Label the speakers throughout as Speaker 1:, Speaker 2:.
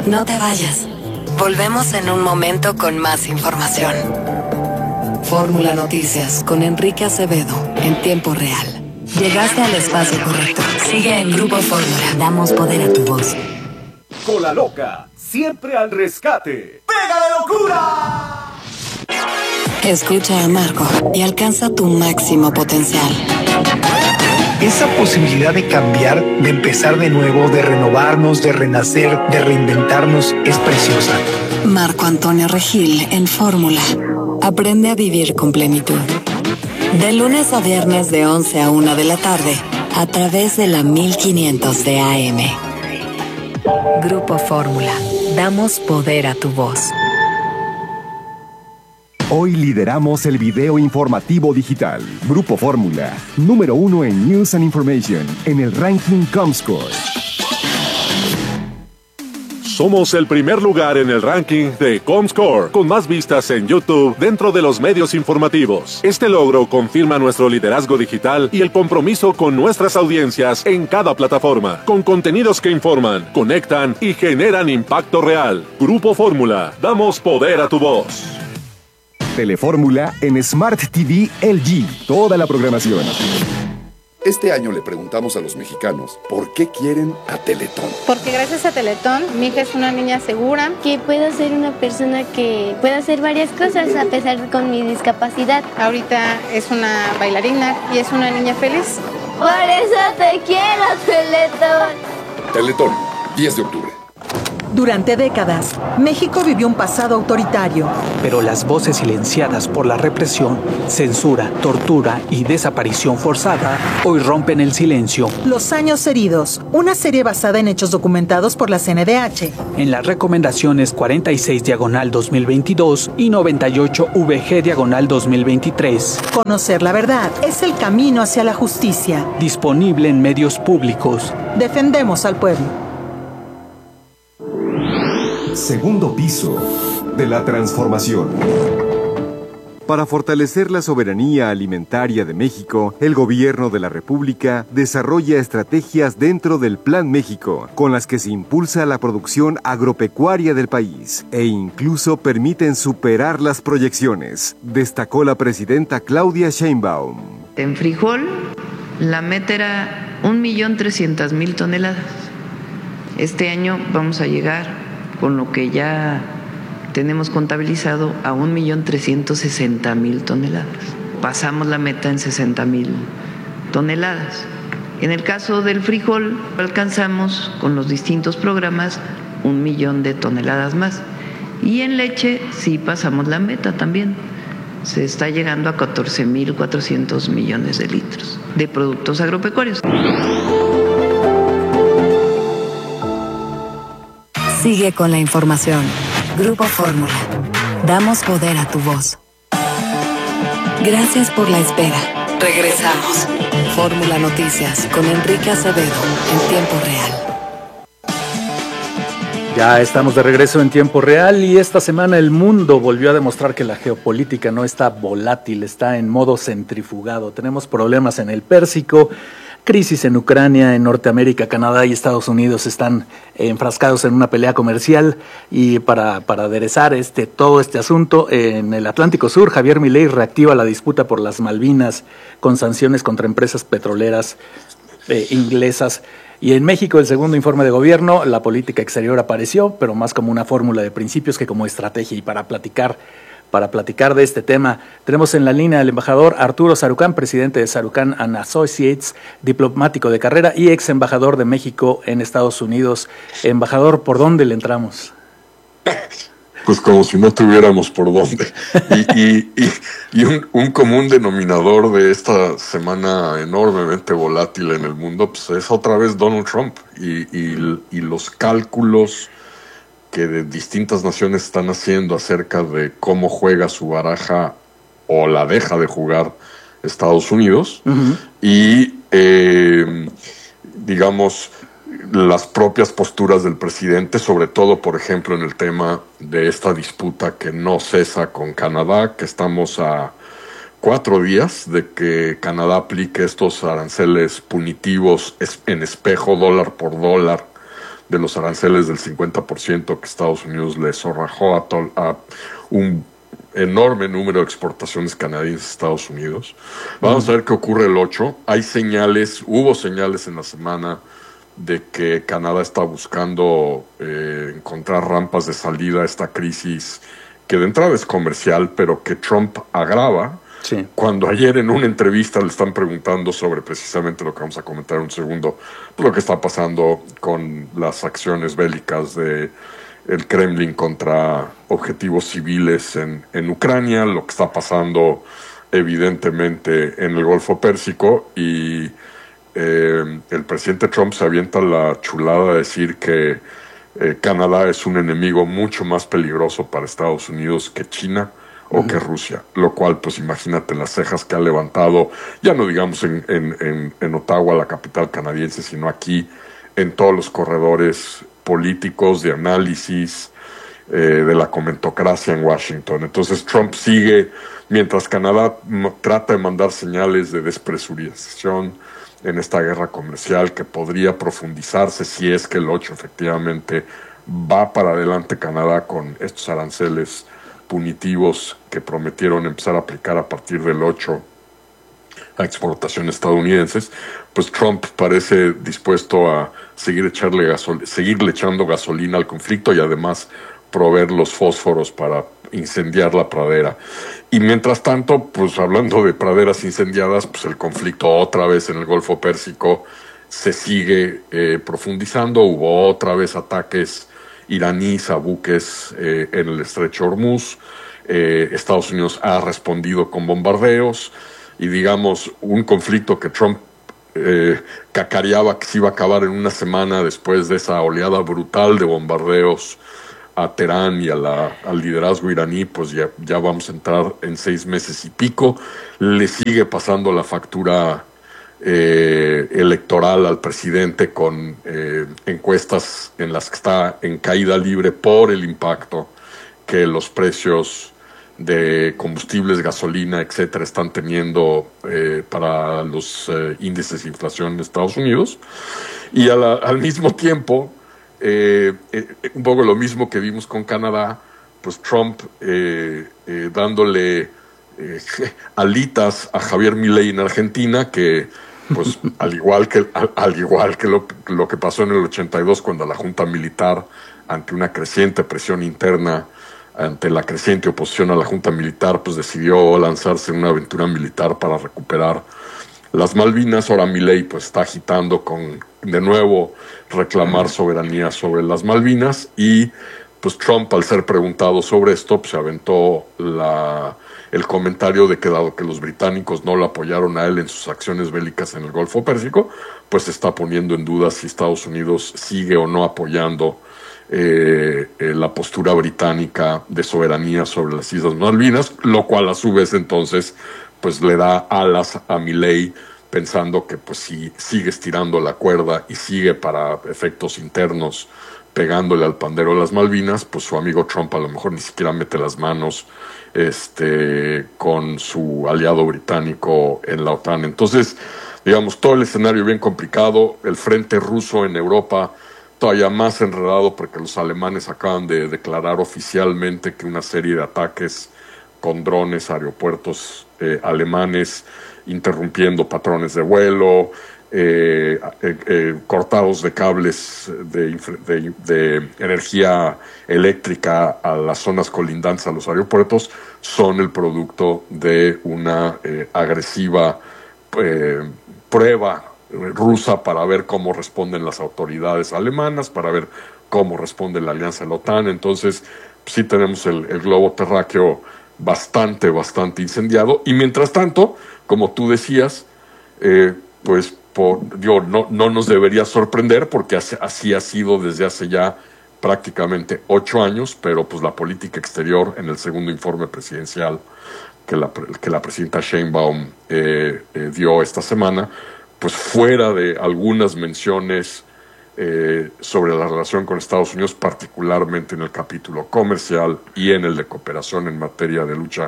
Speaker 1: No te vayas. Volvemos en un momento con más información. Fórmula Noticias con Enrique Acevedo en tiempo real. Llegaste al espacio correcto. Sigue en Grupo Fórmula. Damos poder a tu voz.
Speaker 2: Cola Loca, siempre al rescate. ¡Pega de locura!
Speaker 1: Escucha a Marco y alcanza tu máximo potencial.
Speaker 3: Esa posibilidad de cambiar, de empezar de nuevo, de renovarnos, de renacer, de reinventarnos, es preciosa.
Speaker 1: Marco Antonio Regil en Fórmula. Aprende a vivir con plenitud. De lunes a viernes de 11 a 1 de la tarde, a través de la 1500 de AM. Grupo Fórmula. Damos poder a tu voz.
Speaker 4: Hoy lideramos el video informativo digital. Grupo Fórmula, número 1 en News and Information, en el ranking Comscore.
Speaker 5: Somos el primer lugar en el ranking de Comscore, con más vistas en YouTube dentro de los medios informativos. Este logro confirma nuestro liderazgo digital y el compromiso con nuestras audiencias en cada plataforma, con contenidos que informan, conectan y generan impacto real. Grupo Fórmula, damos poder a tu voz.
Speaker 4: Telefórmula en Smart TV LG. Toda la programación.
Speaker 6: Este año le preguntamos a los mexicanos por qué quieren a Teletón.
Speaker 7: Porque gracias a Teletón, mi hija es una niña segura.
Speaker 8: Que puedo ser una persona que puede hacer varias cosas a pesar de con mi discapacidad.
Speaker 7: Ahorita es una bailarina y es una niña feliz.
Speaker 8: Por eso te quiero, Teletón.
Speaker 6: Teletón, 10 de octubre.
Speaker 9: Durante décadas, México vivió un pasado autoritario.
Speaker 10: Pero las voces silenciadas por la represión, censura, tortura y desaparición forzada hoy rompen el silencio.
Speaker 9: Los años heridos, una serie basada en hechos documentados por la CNDH.
Speaker 10: En las recomendaciones 46/2022 y 98/VG/2023.
Speaker 9: Conocer la verdad es el camino hacia la justicia.
Speaker 10: Disponible en medios públicos.
Speaker 9: Defendemos al pueblo.
Speaker 4: Segundo piso de la transformación. Para fortalecer la soberanía alimentaria de México, el Gobierno de la República desarrolla estrategias dentro del Plan México, con las que se impulsa la producción agropecuaria del país e incluso permiten superar las proyecciones, destacó la presidenta Claudia Sheinbaum.
Speaker 11: En frijol, la meta era 1.300.000 toneladas. Este año vamos a llegar, con lo que ya tenemos contabilizado, a 1.360.000 toneladas. Pasamos la meta en 60.000 toneladas. En el caso del frijol, alcanzamos con los distintos programas 1.000.000 de toneladas más. Y en leche sí pasamos la meta también. Se está llegando a 14.400 millones de litros de productos agropecuarios.
Speaker 1: Sigue con la información. Grupo Fórmula. Damos poder a tu voz. Gracias por la espera. Regresamos. Fórmula Noticias con Enrique Acevedo en tiempo real.
Speaker 12: Ya estamos de regreso en tiempo real y esta semana el mundo volvió a demostrar que la geopolítica no está volátil, está en modo centrifugado. Tenemos problemas en el Pérsico, crisis en Ucrania, en Norteamérica, Canadá y Estados Unidos están enfrascados en una pelea comercial y para aderezar todo este asunto, en el Atlántico Sur, Javier Milei reactiva la disputa por las Malvinas con sanciones contra empresas petroleras inglesas. Y en México, el segundo informe de gobierno, la política exterior apareció, pero más como una fórmula de principios que como estrategia. Y para platicar de este tema, tenemos en la línea al embajador Arturo Sarucán, presidente de Sarucán & Associates, diplomático de carrera y ex embajador de México en Estados Unidos. Embajador, ¿por dónde le entramos?
Speaker 13: Pues como si no tuviéramos por dónde. Y un común denominador de esta semana enormemente volátil en el mundo, pues es otra vez Donald Trump y los cálculos que de distintas naciones están haciendo acerca de cómo juega su baraja o la deja de jugar Estados Unidos. Uh-huh. Y digamos, las propias posturas del presidente, sobre todo, por ejemplo, en el tema de esta disputa que no cesa con Canadá, que estamos a 4 días de que Canadá aplique estos aranceles punitivos en espejo dólar por dólar de los aranceles del 50% que Estados Unidos le zorrajó a un enorme número de exportaciones canadienses a Estados Unidos. Vamos a ver qué ocurre el 8. Hubo señales en la semana de que Canadá está buscando encontrar rampas de salida a esta crisis que de entrada es comercial, pero que Trump agrava.
Speaker 12: Sí.
Speaker 13: Cuando ayer en una entrevista le están preguntando sobre precisamente lo que vamos a comentar en un segundo, pues lo que está pasando con las acciones bélicas de el Kremlin contra objetivos civiles en Ucrania, lo que está pasando evidentemente en el Golfo Pérsico, y el presidente Trump se avienta la chulada de decir que Canadá es un enemigo mucho más peligroso para Estados Unidos que China o que Rusia, lo cual, pues imagínate las cejas que ha levantado, ya no digamos en Ottawa, la capital canadiense, sino aquí en todos los corredores políticos de análisis de la comentocracia en Washington. Entonces Trump sigue, mientras Canadá trata de mandar señales de despresurización en esta guerra comercial que podría profundizarse si es que el 8 efectivamente va para adelante Canadá con estos aranceles punitivos que prometieron empezar a aplicar a partir del 8 a exportaciones estadounidenses, pues Trump parece dispuesto a seguirle echando gasolina al conflicto y además proveer los fósforos para incendiar la pradera. Y mientras tanto, pues hablando de praderas incendiadas, pues el conflicto otra vez en el Golfo Pérsico se sigue profundizando. Hubo otra vez ataques iraníes a buques en el estrecho Hormuz. Estados Unidos ha respondido con bombardeos y digamos un conflicto que Trump cacareaba que se iba a acabar en una semana después de esa oleada brutal de bombardeos a Teherán y al liderazgo iraní, pues ya vamos a entrar en 6 meses y pico. Le sigue pasando la factura electoral al presidente con encuestas en las que está en caída libre por el impacto que los precios de combustibles, gasolina, etcétera, están teniendo para los índices de inflación en Estados Unidos. Y al mismo tiempo, un poco lo mismo que vimos con Canadá, pues Trump dándole alitas a Javier Milei en Argentina, que pues al igual que lo que pasó en el 82 cuando la Junta Militar, ante una creciente presión interna, ante la creciente oposición a la Junta Militar, pues decidió lanzarse en una aventura militar para recuperar las Malvinas. Ahora Milei pues está agitando con, de nuevo, reclamar soberanía sobre las Malvinas, y pues Trump, al ser preguntado sobre esto, pues se aventó el comentario de que dado que los británicos no lo apoyaron a él en sus acciones bélicas en el Golfo Pérsico, pues se está poniendo en duda si Estados Unidos sigue o no apoyando la postura británica de soberanía sobre las Islas Malvinas, lo cual a su vez entonces pues le da alas a Milei, pensando que pues si sigue estirando la cuerda y sigue para efectos internos pegándole al pandero de las Malvinas, pues su amigo Trump a lo mejor ni siquiera mete las manos con su aliado británico en la OTAN. Entonces, digamos, todo el escenario bien complicado, el frente ruso en Europa todavía más enredado porque los alemanes acaban de declarar oficialmente que una serie de ataques con drones a aeropuertos alemanes, interrumpiendo patrones de vuelo, cortados de cables de energía eléctrica a las zonas colindantes a los aeropuertos, son el producto de una agresiva prueba rusa para ver cómo responden las autoridades alemanas, para ver cómo responde la alianza de la OTAN. Entonces sí tenemos el globo terráqueo bastante incendiado, y mientras tanto, como tú decías, pues no nos debería sorprender porque así ha sido desde hace ya prácticamente 8 años, pero pues la política exterior en el segundo informe presidencial que la presidenta Sheinbaum dio esta semana, pues fuera de algunas menciones sobre la relación con Estados Unidos, particularmente en el capítulo comercial y en el de cooperación en materia de lucha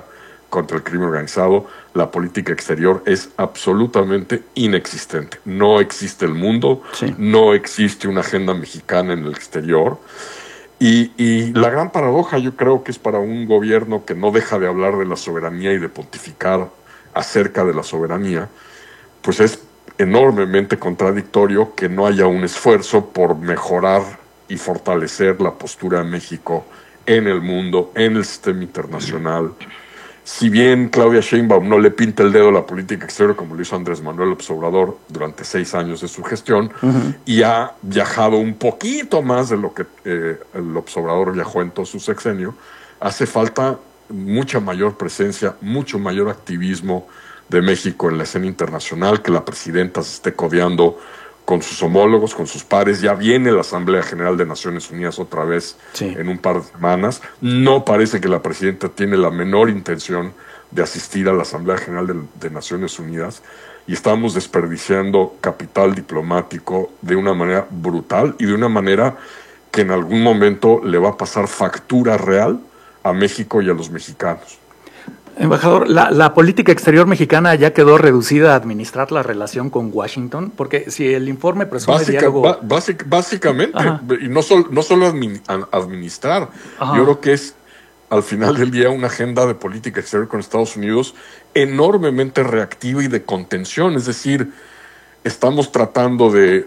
Speaker 13: contra el crimen organizado, la política exterior es absolutamente inexistente. No existe el mundo, no existe una agenda mexicana en el exterior. Y la gran paradoja, yo creo que es para un gobierno que no deja de hablar de la soberanía y de pontificar acerca de la soberanía, pues es enormemente contradictorio que no haya un esfuerzo por mejorar y fortalecer la postura de México en el mundo, en el sistema internacional. Si bien Claudia Sheinbaum no le pinta el dedo a la política exterior como lo hizo Andrés Manuel López Obrador durante 6 años de su gestión, y ha viajado un poquito más de lo que López Obrador viajó en todo su sexenio, hace falta mucha mayor presencia, mucho mayor activismo de México en la escena internacional, que la presidenta se esté codeando con sus homólogos, con sus pares. Ya viene la Asamblea General de Naciones Unidas otra vez en un par de semanas. No parece que la presidenta tiene la menor intención de asistir a la Asamblea General de Naciones Unidas, y estamos desperdiciando capital diplomático de una manera brutal y de una manera que en algún momento le va a pasar factura real a México y a los mexicanos.
Speaker 12: Embajador, ¿la política exterior mexicana ya quedó reducida a administrar la relación con Washington? Porque si el informe presume diálogo...
Speaker 13: Básicamente, y no solo administrar, yo creo que es al final del día una agenda de política exterior con Estados Unidos enormemente reactiva y de contención. Es decir, estamos tratando de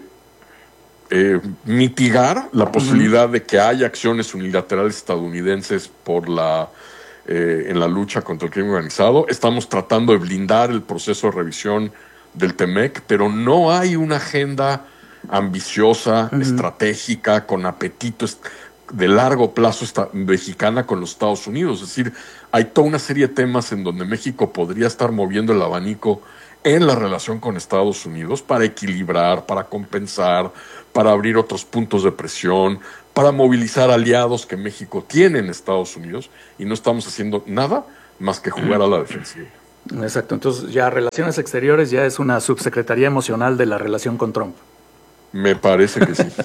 Speaker 13: mitigar la posibilidad de que haya acciones unilaterales estadounidenses en la lucha contra el crimen organizado. Estamos tratando de blindar el proceso de revisión del TEMEC, pero no hay una agenda ambiciosa, estratégica, con apetito de largo plazo mexicana con los Estados Unidos. Es decir, hay toda una serie de temas en donde México podría estar moviendo el abanico en la relación con Estados Unidos para equilibrar, para compensar, para abrir otros puntos de presión, para movilizar aliados que México tiene en Estados Unidos, y no estamos haciendo nada más que jugar a la defensiva.
Speaker 12: Exacto, entonces ya Relaciones Exteriores ya es una subsecretaría emocional de la relación con Trump.
Speaker 13: Me parece que sí.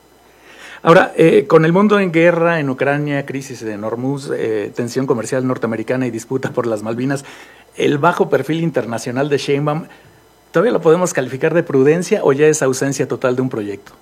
Speaker 12: Ahora, con el mundo en guerra, en Ucrania, crisis en Hormuz, tensión comercial norteamericana y disputa por las Malvinas, el bajo perfil internacional de Sheinbaum, ¿todavía lo podemos calificar de prudencia o ya es ausencia total de un proyecto?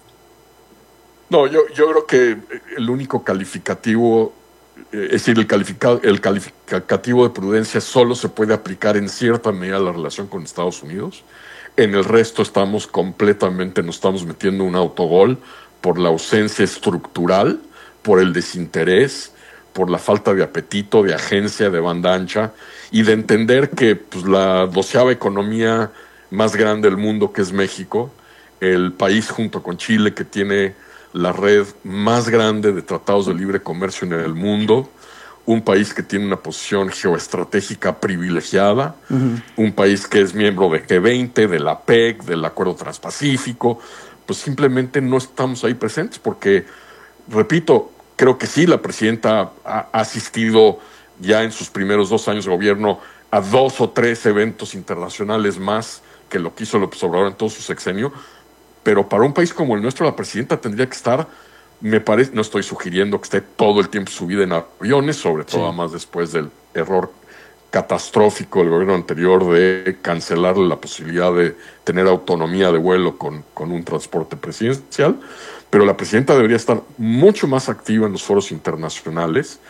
Speaker 13: No, yo creo que el único calificativo, es decir, el calificativo de prudencia solo se puede aplicar en cierta medida a la relación con Estados Unidos. En el resto nos estamos metiendo un autogol por la ausencia estructural, por el desinterés, por la falta de apetito, de agencia, de banda ancha, y de entender que pues, la 12ª economía más grande del mundo, que es México, el país junto con Chile que tiene la red más grande de tratados de libre comercio en el mundo, un país que tiene una posición geoestratégica privilegiada, un país que es miembro de G20, de la PEC, del Acuerdo Transpacífico, pues simplemente no estamos ahí presentes porque, repito, creo que sí, la presidenta ha asistido ya en sus primeros 2 años de gobierno a 2 o 3 eventos internacionales más que lo que hizo López Obrador en todo su sexenio, pero para un país como el nuestro la presidenta tendría que estar, me parece, no estoy sugiriendo que esté todo el tiempo subida en aviones, sobre todo más después del error catastrófico del gobierno anterior de cancelarle la posibilidad de tener autonomía de vuelo con un transporte presidencial, pero la presidenta debería estar mucho más activa en los foros internacionales,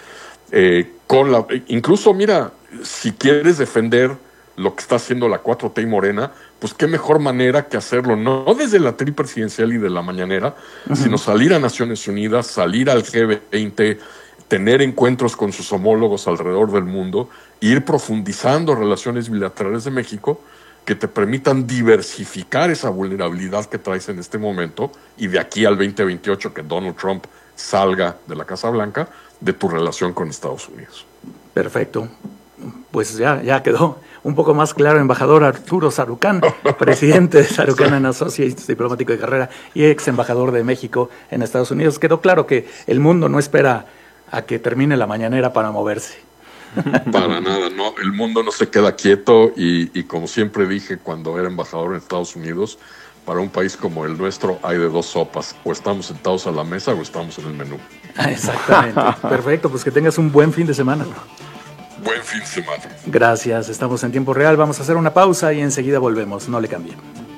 Speaker 13: incluso, mira, si quieres defender lo que está haciendo la 4T y Morena, pues qué mejor manera que hacerlo, no desde la tripresidencial y de la mañanera, sino salir a Naciones Unidas, salir al G20, tener encuentros con sus homólogos alrededor del mundo, ir profundizando relaciones bilaterales de México que te permitan diversificar esa vulnerabilidad que traes en este momento, y de aquí al 2028 que Donald Trump salga de la Casa Blanca, de tu relación con Estados Unidos.
Speaker 12: Perfecto. Pues ya quedó un poco más claro, embajador Arturo Sarucán, presidente de Sarucán & Associates, diplomático de carrera y ex embajador de México en Estados Unidos. Quedó claro que el mundo no espera a que termine la mañanera para moverse.
Speaker 13: Para nada, no, el mundo no se queda quieto y como siempre dije cuando era embajador en Estados Unidos, para un país como el nuestro hay de 2 sopas, o estamos sentados a la mesa o estamos en el menú.
Speaker 12: Exactamente, perfecto, pues que tengas un buen fin de semana.
Speaker 13: Buen fin de semana.
Speaker 12: Gracias, estamos en tiempo real. Vamos a hacer una pausa y enseguida volvemos. No le cambien.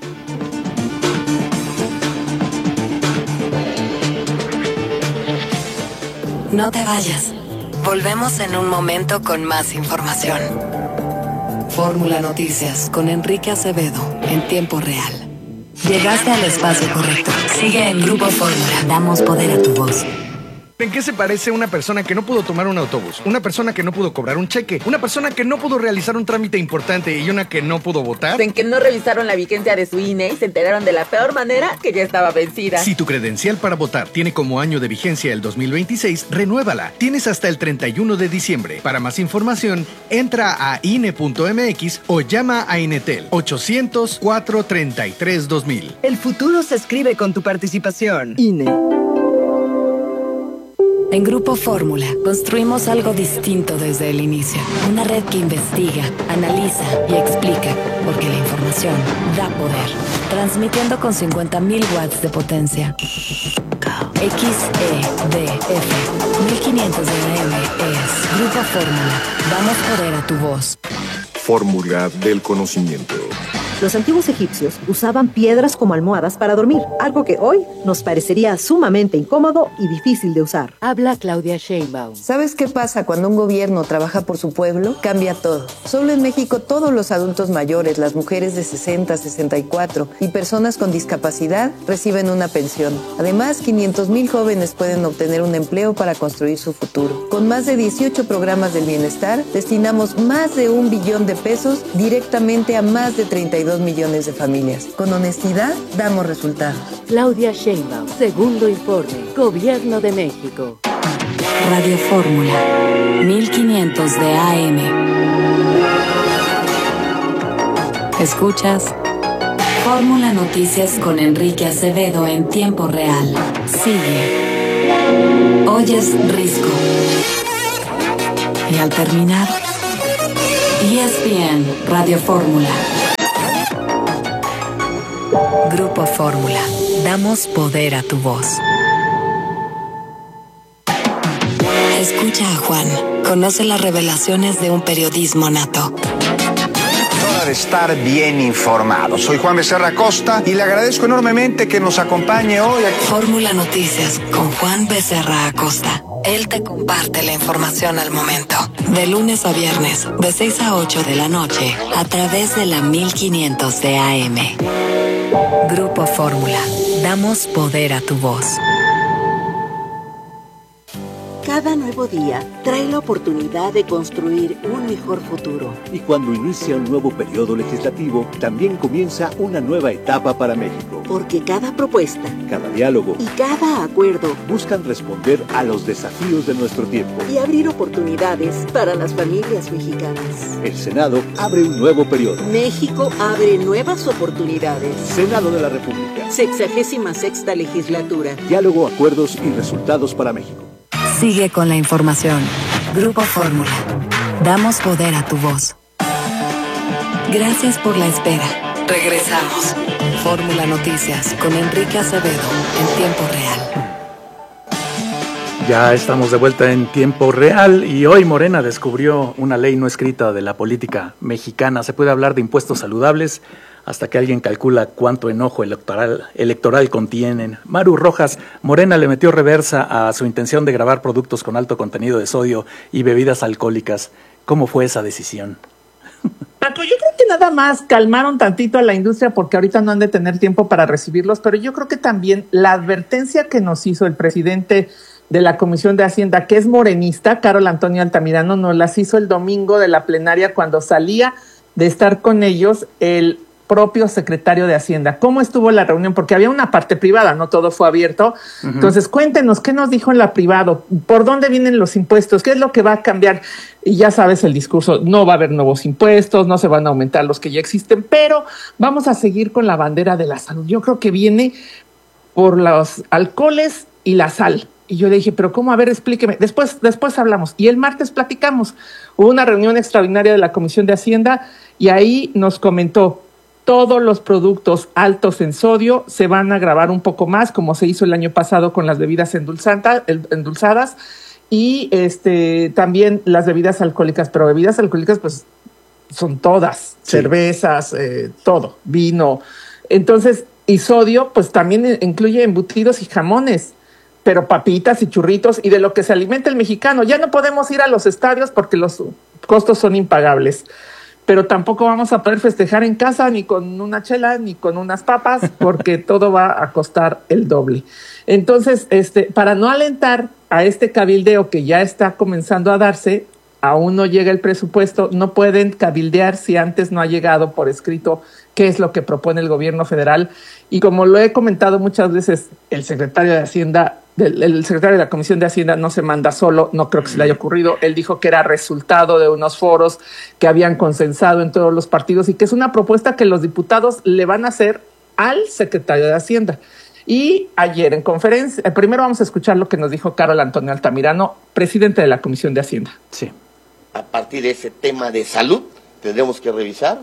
Speaker 1: No te vayas. Volvemos en un momento con más información. Fórmula Noticias con Enrique Acevedo en tiempo real. Llegaste al espacio correcto. Sigue en Grupo Fórmula. Damos poder a tu voz.
Speaker 14: ¿En qué se parece una persona que no pudo tomar un autobús? Una persona que no pudo cobrar un cheque, una persona que no pudo realizar un trámite importante y una que no pudo votar.
Speaker 15: En que no revisaron la vigencia de su INE y se enteraron de la peor manera que ya estaba vencida.
Speaker 14: Si tu credencial para votar tiene como año de vigencia el 2026, renuévala. Tienes hasta el 31 de diciembre. Para más información, entra a INE.mx o llama a Inetel 800-433-2000.
Speaker 16: El futuro se escribe con tu participación. INE.
Speaker 1: En Grupo Fórmula construimos algo distinto desde el inicio. Una red que investiga, analiza y explica, porque la información da poder. Transmitiendo con 50.000 watts de potencia. XEDF 1500 de AM es Grupo Fórmula. Damos poder a tu voz.
Speaker 4: Fórmula del conocimiento.
Speaker 17: Los antiguos egipcios usaban piedras como almohadas para dormir, algo que hoy nos parecería sumamente incómodo y difícil de usar.
Speaker 18: Habla Claudia Sheinbaum.
Speaker 19: ¿Sabes qué pasa cuando un gobierno trabaja por su pueblo? Cambia todo. Solo en México todos los adultos mayores, las mujeres de 60, 64 y personas con discapacidad reciben una pensión. Además, 500,000 jóvenes pueden obtener un empleo para construir su futuro. Con más de 18 programas del bienestar, destinamos más de 1 billón de pesos directamente a más de 32 millones de familias. Con honestidad, damos resultados.
Speaker 18: Claudia Sheinbaum, segundo informe, Gobierno de México.
Speaker 1: Radio Fórmula, 1500 de AM. Escuchas Fórmula Noticias con Enrique Acevedo en tiempo real. Sigue. Oyes Risco. Y al terminar, ESPN Radio Fórmula. Grupo Fórmula. Damos poder a tu voz. Escucha a Juan. Conoce las revelaciones de un periodismo nato.
Speaker 20: Hora de estar bien informado. Soy Juan Becerra Acosta y le agradezco enormemente que nos acompañe hoy aquí.
Speaker 1: Fórmula Noticias con Juan Becerra Acosta. Él te comparte la información al momento. De lunes a viernes, de 6 a 8 de la noche, a través de la 1500 de AM. Grupo Fórmula. Damos poder a tu voz.
Speaker 18: Cada nuevo día trae la oportunidad de construir un mejor futuro.
Speaker 21: Y cuando inicia un nuevo periodo legislativo, también comienza una nueva etapa para México.
Speaker 18: Porque cada propuesta,
Speaker 21: cada diálogo
Speaker 18: y cada acuerdo
Speaker 21: buscan responder a los desafíos de nuestro tiempo
Speaker 18: y abrir oportunidades para las familias mexicanas.
Speaker 21: El Senado abre un nuevo periodo.
Speaker 18: México abre nuevas oportunidades.
Speaker 21: Senado de la República.
Speaker 18: 66ª legislatura.
Speaker 21: Diálogo, acuerdos y resultados para México.
Speaker 1: Sigue con la información. Grupo Fórmula. Damos poder a tu voz. Gracias por la espera. Regresamos. Fórmula Noticias con Enrique Acevedo en tiempo real.
Speaker 12: Ya estamos de vuelta en tiempo real y hoy Morena descubrió una ley no escrita de la política mexicana. Se puede hablar de impuestos saludables hasta que alguien calcula cuánto enojo electoral contienen. Maru Rojas, Morena le metió reversa a su intención de grabar productos con alto contenido de sodio y bebidas alcohólicas. ¿Cómo fue esa decisión?
Speaker 22: Paco, yo creo que nada más calmaron tantito a la industria porque ahorita no han de tener tiempo para recibirlos, pero yo creo que también la advertencia que nos hizo el presidente de la Comisión de Hacienda, que es morenista, Carol Antonio Altamirano, nos las hizo el domingo de la plenaria cuando salía de estar con ellos el propio secretario de Hacienda. ¿Cómo estuvo la reunión? Porque había una parte privada, no todo fue abierto. Uh-huh. Entonces, cuéntenos, ¿qué nos dijo en la privado? ¿Por dónde vienen los impuestos? ¿Qué es lo que va a cambiar? Y ya sabes el discurso, no va a haber nuevos impuestos, no se van a aumentar los que ya existen, pero vamos a seguir con la bandera de la salud. Yo creo que viene por los alcoholes y la sal. Y yo le dije, pero ¿cómo? A ver, explíqueme. Después hablamos. Y el martes platicamos. Hubo una reunión extraordinaria de la Comisión de Hacienda y ahí nos comentó, todos los productos altos en sodio se van a gravar un poco más, como se hizo el año pasado con las bebidas endulzadas, y también las bebidas alcohólicas, pero bebidas alcohólicas pues son todas, sí. Cervezas, todo, vino. Entonces, y sodio pues también incluye embutidos y jamones, pero papitas y churritos y de lo que se alimenta el mexicano. Ya no podemos ir a los estadios porque los costos son impagables, pero tampoco vamos a poder festejar en casa ni con una chela ni con unas papas porque todo va a costar el doble. Entonces, para no alentar a este cabildeo que ya está comenzando a darse, aún no llega el presupuesto, no pueden cabildear si antes no ha llegado por escrito qué es lo que propone el gobierno federal. Y como lo he comentado muchas veces, el secretario de Hacienda, el secretario de la Comisión de Hacienda no se manda solo, no creo que se le haya ocurrido. Él dijo que era resultado de unos foros que habían consensado en todos los partidos y que es una propuesta que los diputados le van a hacer al secretario de Hacienda. Y ayer en conferencia, primero vamos a escuchar lo que nos dijo Carol Antonio Altamirano, presidente de la Comisión de Hacienda.
Speaker 2: Sí. A partir de ese tema de salud, tendremos que revisar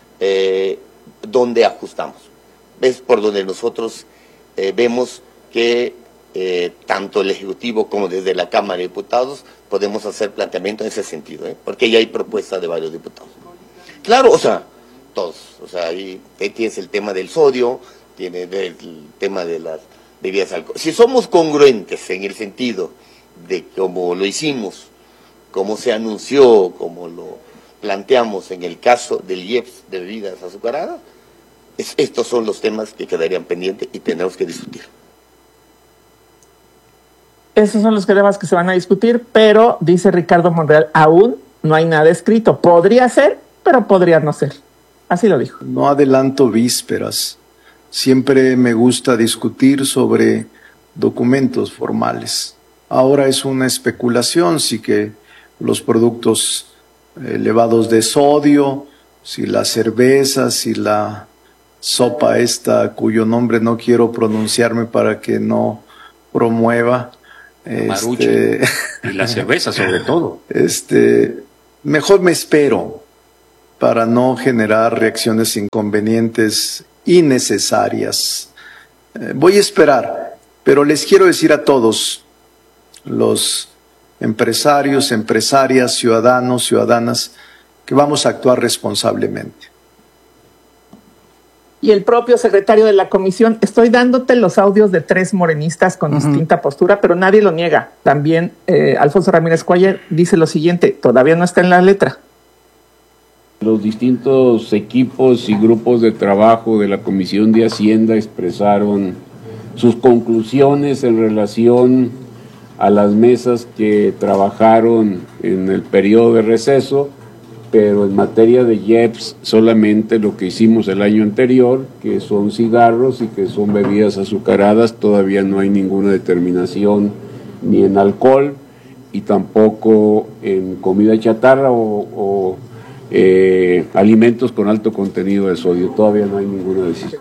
Speaker 2: dónde ajustamos. Es por donde nosotros vemos que tanto el Ejecutivo como desde la Cámara de Diputados podemos hacer planteamiento en ese sentido, porque ya hay propuestas de varios diputados. Claro, o sea, todos. O sea, ahí tienes el tema del sodio, tienes el tema de las bebidas alcohólicas. Si somos congruentes en el sentido de cómo lo hicimos, cómo se anunció, cómo lo planteamos en el caso del IEPS de bebidas azucaradas, estos son los temas que quedarían pendientes y tenemos que discutir.
Speaker 22: Esos son los temas que se van a discutir, pero dice Ricardo Monreal, aún no hay nada escrito. Podría ser, pero podría no ser. Así lo dijo.
Speaker 3: No adelanto vísperas. Siempre me gusta discutir sobre documentos formales. Ahora es una especulación si que los productos elevados de sodio, si la cerveza, si la sopa esta cuyo nombre no quiero pronunciarme para que no promueva.
Speaker 23: Maruchan. Y la cerveza sobre todo.
Speaker 3: Mejor me espero para no generar reacciones inconvenientes innecesarias. Voy a esperar, pero les quiero decir a todos los empresarios, empresarias, ciudadanos, ciudadanas, que vamos a actuar responsablemente.
Speaker 22: Y el propio secretario de la comisión, estoy dándote los audios de 3 morenistas con distinta postura, pero nadie lo niega. También Alfonso Ramírez Cuellar dice lo siguiente, todavía no está en la letra.
Speaker 23: Los distintos equipos y grupos de trabajo de la Comisión de Hacienda expresaron sus conclusiones en relación a las mesas que trabajaron en el periodo de receso, pero en materia de IEPS solamente lo que hicimos el año anterior, que son cigarros y que son bebidas azucaradas, todavía no hay ninguna determinación ni en alcohol y tampoco en comida chatarra o alimentos con alto contenido de sodio. Todavía no hay ninguna decisión.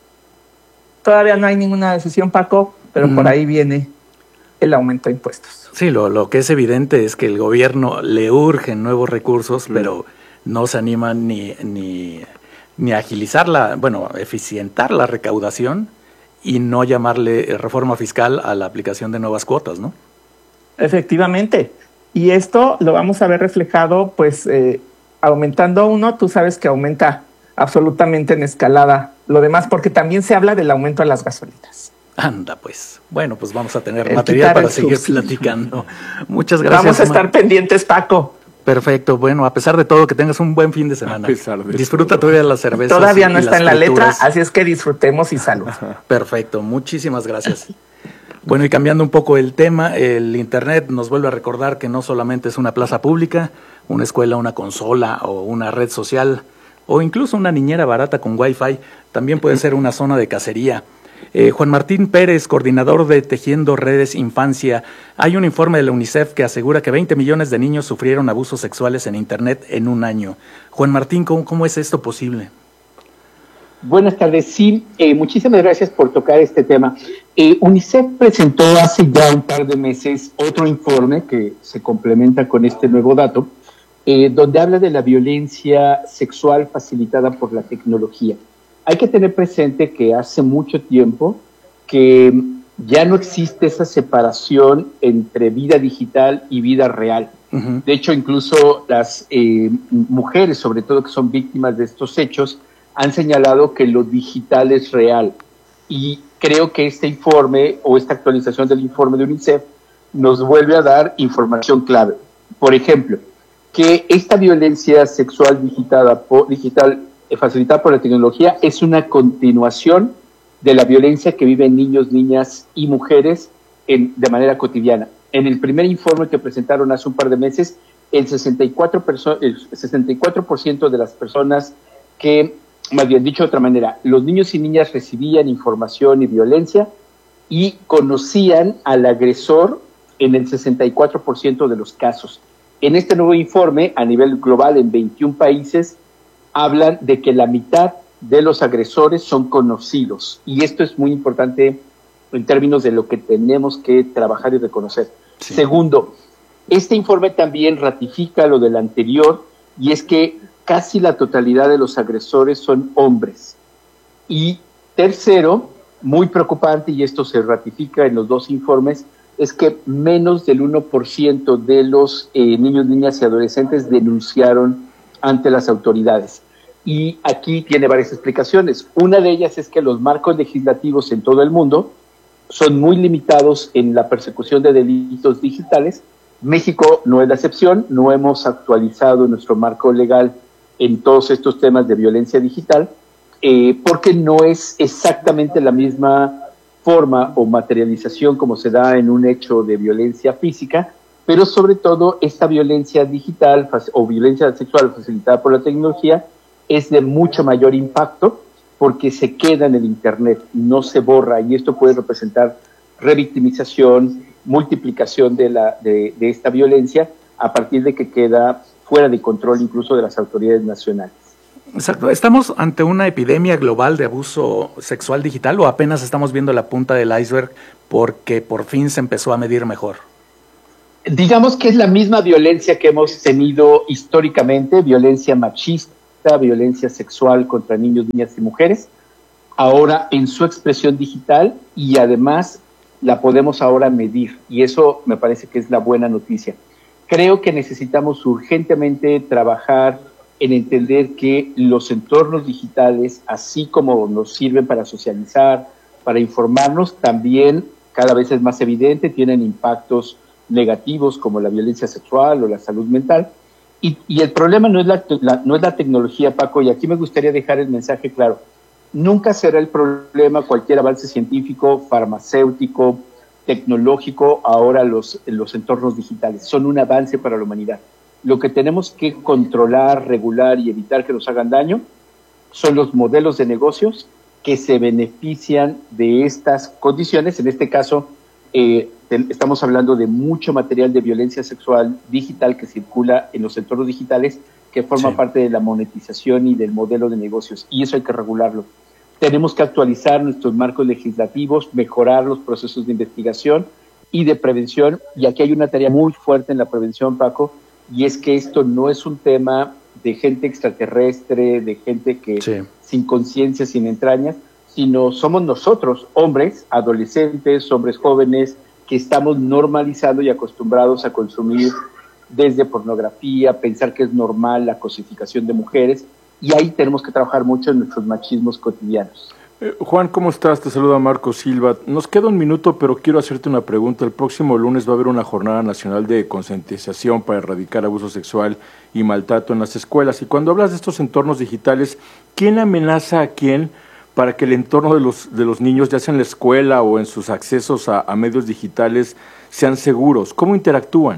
Speaker 22: Todavía no hay ninguna decisión, Paco, pero por ahí viene el aumento de impuestos.
Speaker 12: Sí, lo que es evidente es que el gobierno le urgen nuevos recursos, pero no se anima ni a agilizar eficientar la recaudación y no llamarle reforma fiscal a la aplicación de nuevas cuotas, ¿no?
Speaker 22: Efectivamente. Y esto lo vamos a ver reflejado, pues, aumentando uno, tú sabes que aumenta absolutamente en escalada lo demás, porque también se habla del aumento de las gasolinas.
Speaker 12: Anda, pues. Bueno, pues vamos a tener material para seguir platicando. Muchas gracias.
Speaker 22: Vamos a estar pendientes, Paco.
Speaker 12: Perfecto. Bueno, a pesar de todo, que tengas un buen fin de semana. Disfruta todavía la cerveza.
Speaker 22: Todavía no está en la letra, así es que disfrutemos y salud.
Speaker 12: Perfecto. Muchísimas gracias. Bueno, y cambiando un poco el tema, el Internet nos vuelve a recordar que no solamente es una plaza pública, una escuela, una consola o una red social, o incluso una niñera barata con Wi-Fi, también puede ser una zona de cacería. Juan Martín Pérez, coordinador de Tejiendo Redes Infancia, hay un informe de la UNICEF que asegura que 20 millones de niños sufrieron abusos sexuales en Internet en un año. Juan Martín, ¿cómo es esto posible?
Speaker 24: Buenas tardes. Sí, muchísimas gracias por tocar este tema. UNICEF presentó hace ya un par de meses otro informe que se complementa con este nuevo dato, donde habla de la violencia sexual facilitada por la tecnología. Hay que tener presente que hace mucho tiempo que ya no existe esa separación entre vida digital y vida real. De hecho, incluso las mujeres, sobre todo que son víctimas de estos hechos, han señalado que lo digital es real. Y creo que este informe o esta actualización del informe de UNICEF nos vuelve a dar información clave. Por ejemplo, que esta violencia sexual facilitada por la tecnología es una continuación de la violencia que viven niños, niñas y mujeres de manera cotidiana. En el primer informe que presentaron hace un par de meses, el 64% de las personas que, más bien dicho de otra manera, los niños y niñas recibían información y violencia y conocían al agresor en el 64% de los casos. En este nuevo informe, a nivel global, en 21 países, hablan de que la mitad de los agresores son conocidos. Y esto es muy importante en términos de lo que tenemos que trabajar y reconocer. Sí. Segundo, este informe también ratifica lo del anterior, y es que casi la totalidad de los agresores son hombres. Y tercero, muy preocupante, y esto se ratifica en los dos informes, es que menos del 1% de los niños, niñas y adolescentes denunciaron ante las autoridades. Y aquí tiene varias explicaciones. Una de ellas es que los marcos legislativos en todo el mundo son muy limitados en la persecución de delitos digitales. México no es la excepción, no hemos actualizado nuestro marco legal en todos estos temas de violencia digital, porque no es exactamente la misma forma o materialización como se da en un hecho de violencia física, pero sobre todo esta violencia digital o violencia sexual facilitada por la tecnología es de mucho mayor impacto porque se queda en el Internet, no se borra, y esto puede representar revictimización, multiplicación de esta violencia a partir de que queda fuera de control incluso de las autoridades nacionales.
Speaker 12: Exacto. ¿Estamos ante una epidemia global de abuso sexual digital o apenas estamos viendo la punta del iceberg porque por fin se empezó a medir mejor?
Speaker 24: Digamos que es la misma violencia que hemos tenido históricamente, violencia machista, violencia sexual contra niños, niñas y mujeres, ahora en su expresión digital, y además la podemos ahora medir, y eso me parece que es la buena noticia. Creo que necesitamos urgentemente trabajar en entender que los entornos digitales, así como nos sirven para socializar, para informarnos, también cada vez es más evidente, tienen impactos negativos como la violencia sexual o la salud mental. Y el problema no es la tecnología, Paco, y aquí me gustaría dejar el mensaje claro. Nunca será el problema cualquier avance científico, farmacéutico, tecnológico, ahora los entornos digitales. Son un avance para la humanidad. Lo que tenemos que controlar, regular y evitar que nos hagan daño son los modelos de negocios que se benefician de estas condiciones. En este caso, estamos hablando de mucho material de violencia sexual digital que circula en los entornos digitales, que forma parte de la monetización y del modelo de negocios, y eso hay que regularlo. Tenemos que actualizar nuestros marcos legislativos, mejorar los procesos de investigación y de prevención, y aquí hay una tarea muy fuerte en la prevención, Paco, y es que esto no es un tema de gente extraterrestre, de gente que sin conciencia, sin entrañas, sino somos nosotros, hombres, adolescentes, hombres jóvenes, que estamos normalizando y acostumbrados a consumir desde pornografía, pensar que es normal la cosificación de mujeres, y ahí tenemos que trabajar mucho en nuestros machismos cotidianos.
Speaker 5: Juan, ¿cómo estás? Te saluda Marco Silva. Nos queda un minuto, pero quiero hacerte una pregunta. El próximo lunes va a haber una jornada nacional de concientización para erradicar abuso sexual y maltrato en las escuelas. Y cuando hablas de estos entornos digitales, ¿quién amenaza a quién para que el entorno de los niños, ya sea en la escuela o en sus accesos a medios digitales, sean seguros? ¿Cómo interactúan?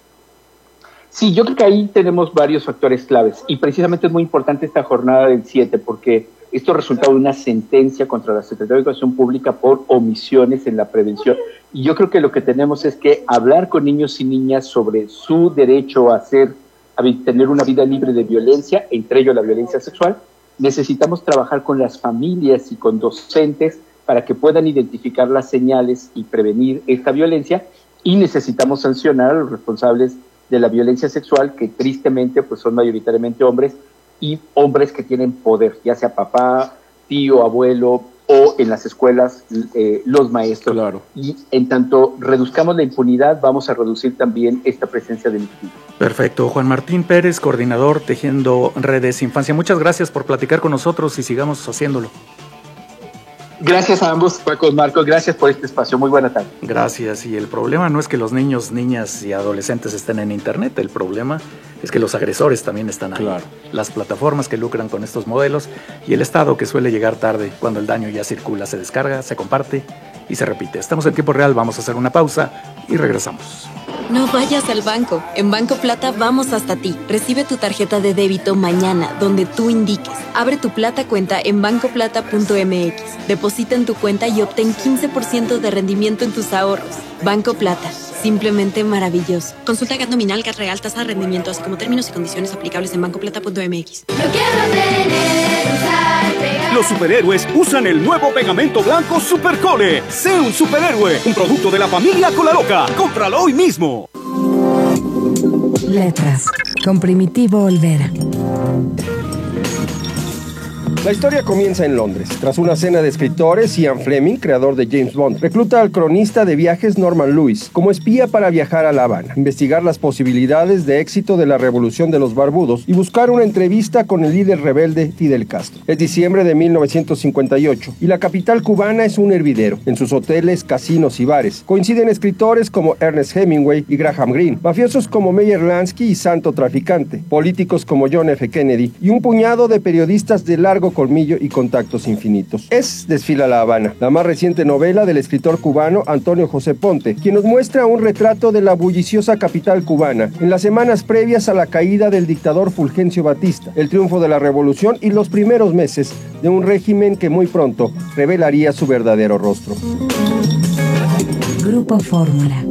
Speaker 24: Sí, yo creo que ahí tenemos varios factores claves, y precisamente es muy importante esta jornada del 7, porque esto es resultado de una sentencia contra la Secretaría de Educación Pública por omisiones en la prevención, y yo creo que lo que tenemos es que hablar con niños y niñas sobre su derecho a tener una vida libre de violencia, entre ellos la violencia sexual. Necesitamos trabajar con las familias y con docentes para que puedan identificar las señales y prevenir esta violencia, y necesitamos sancionar a los responsables de la violencia sexual, que tristemente pues son mayoritariamente hombres, y hombres que tienen poder, ya sea papá, tío, abuelo, o en las escuelas los maestros.
Speaker 5: Claro.
Speaker 24: Y en tanto reduzcamos la impunidad, vamos a reducir también esta presencia delictiva.
Speaker 12: Perfecto. Juan Martín Pérez, coordinador Tejiendo Redes Infancia. Muchas gracias por platicar con nosotros y sigamos haciéndolo.
Speaker 24: Gracias a ambos, Pacos, Marcos, gracias por este espacio. Muy buena tarde.
Speaker 12: Gracias. Y el problema no es que los niños, niñas y adolescentes estén en Internet, el problema es que los agresores también están ahí.
Speaker 5: Claro.
Speaker 12: Las plataformas que lucran con estos modelos y el Estado que suele llegar tarde cuando el daño ya circula, se descarga, se comparte y se repite. Estamos en tiempo real, vamos a hacer una pausa y regresamos.
Speaker 6: No vayas al banco. En Banco Plata vamos hasta ti. Recibe tu tarjeta de débito mañana, donde tú indiques. Abre tu Plata cuenta en bancoplata.mx. Deposita en tu cuenta y obtén 15% de rendimiento en tus ahorros. Banco Plata. Simplemente maravilloso. Consulta GAT nominal, GAT real, tasa de rendimiento, así como términos y condiciones aplicables en bancoplata.mx.
Speaker 7: Los superhéroes usan el nuevo pegamento blanco Supercole. Sé un superhéroe, un producto de la familia Colaloca. Cómpralo hoy mismo.
Speaker 1: Letras, con Primitivo Olvera.
Speaker 8: La historia comienza en Londres. Tras una cena de escritores, Ian Fleming, creador de James Bond, recluta al cronista de viajes Norman Lewis como espía para viajar a La Habana, investigar las posibilidades de éxito de la revolución de los barbudos y buscar una entrevista con el líder rebelde Fidel Castro. Es diciembre de 1958 y la capital cubana es un hervidero. En sus hoteles, casinos y bares coinciden escritores como Ernest Hemingway y Graham Greene, mafiosos como Meyer Lansky y Santo Traficante, políticos como John F. Kennedy y un puñado de periodistas de largo colmillo y contactos infinitos. Es Desfila La Habana, la más reciente novela del escritor cubano Antonio José Ponte, quien nos muestra un retrato de la bulliciosa capital cubana en las semanas previas a la caída del dictador Fulgencio Batista, el triunfo de la revolución y los primeros meses de un régimen que muy pronto revelaría su verdadero rostro.
Speaker 1: Grupo Fórmula.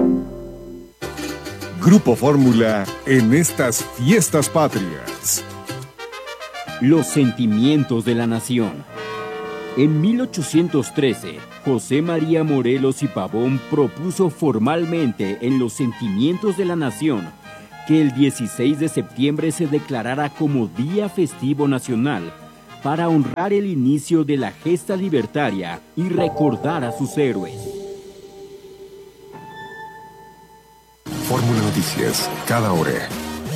Speaker 4: Grupo Fórmula en estas fiestas patrias.
Speaker 10: Los sentimientos de la nación. En 1813, José María Morelos y Pavón propuso formalmente en los sentimientos de la nación que el 16 de septiembre se declarara como Día Festivo Nacional para honrar el inicio de la gesta libertaria y recordar a sus héroes.
Speaker 4: Fórmula Noticias, cada hora.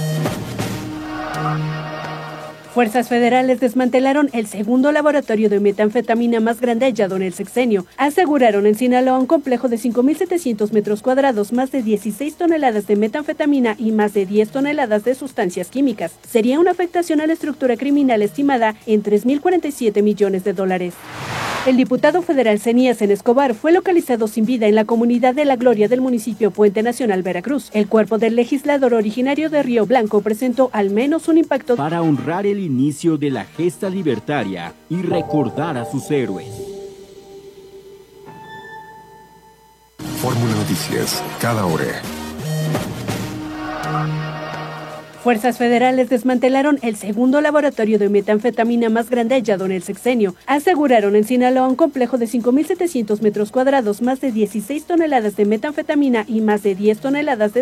Speaker 25: Fuerzas federales desmantelaron el segundo laboratorio de metanfetamina más grande hallado en el sexenio. Aseguraron en Sinaloa un complejo de 5.700 metros cuadrados, más de 16 toneladas de metanfetamina y más de 10 toneladas de sustancias químicas. Sería una afectación a la estructura criminal estimada en $3.047 millones. El diputado federal Cenías Escobar fue localizado sin vida en la comunidad de La Gloria del municipio Puente Nacional, Veracruz. El cuerpo del legislador originario de Río Blanco presentó al menos un impacto
Speaker 10: para honrar el inicio de la gesta libertaria y recordar a sus héroes.
Speaker 4: Fórmula Noticias, cada hora.
Speaker 25: Fuerzas federales desmantelaron el segundo laboratorio de metanfetamina más grande hallado en el sexenio. Aseguraron en Sinaloa un complejo de 5.700 metros cuadrados, más de 16 toneladas de metanfetamina y más de 10 toneladas de